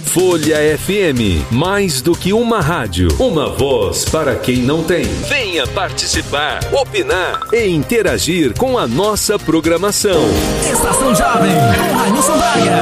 Folha FM, mais do que uma rádio, uma voz para quem não tem. Venha participar, opinar e interagir com a nossa programação. Estação Jovem, com Railson Braga.